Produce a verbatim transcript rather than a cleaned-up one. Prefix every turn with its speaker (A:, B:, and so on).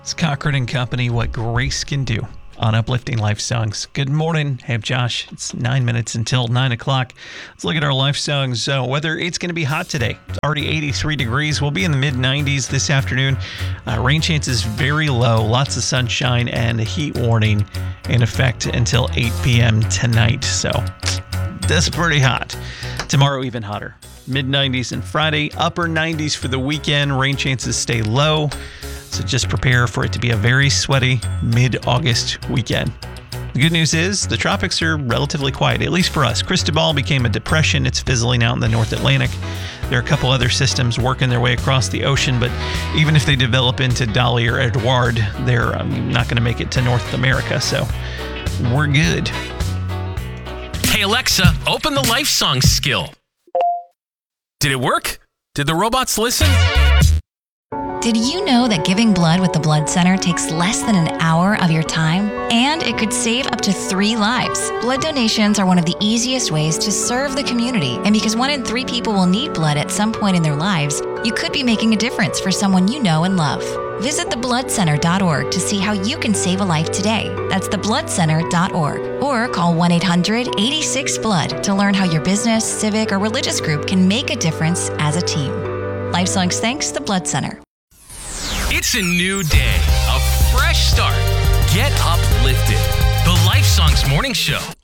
A: It's Cochran and Company, what grace can do on Uplifting Life Songs. Good morning. Hey, I'm Josh. It's nine minutes until nine o'clock. Let's look at our life songs. Uh, weather, it's going to be hot today. It's already eighty-three degrees. We'll be in the mid nineties this afternoon. Uh, rain chances very low. Lots of sunshine and a heat warning in effect until eight p.m. tonight. So that's pretty hot. Tomorrow, even hotter. mid nineties and Friday. Upper nineties for the weekend. Rain chances stay low. So just prepare for it to be a very sweaty mid-August weekend. The good news is the tropics are relatively quiet, at least for us. Cristobal became a depression. It's fizzling out in the North Atlantic. There are a couple other systems working their way across the ocean, but even if they develop into Dolly or Edouard, they're um, not going to make it to North America, so we're good.
B: Hey Alexa, open the Life Songs skill. Did it work? Did the robots listen?
C: Did you know that giving blood with the Blood Center takes less than an hour of your time? And it could save up to three lives. Blood donations are one of the easiest ways to serve the community. And because one in three people will need blood at some point in their lives, you could be making a difference for someone you know and love. Visit the blood center dot org to see how you can save a life today. That's the blood center dot org. Or call one eight hundred eight six blood to learn how your business, civic, or religious group can make a difference as a team. Life Songs thanks the Blood Center.
B: It's a new day, a fresh start. Get uplifted. The Life Songs Morning Show.